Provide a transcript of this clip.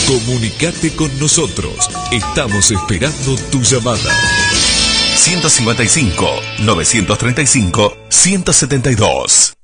Comunicate con nosotros. Estamos esperando tu llamada. 155 935 172.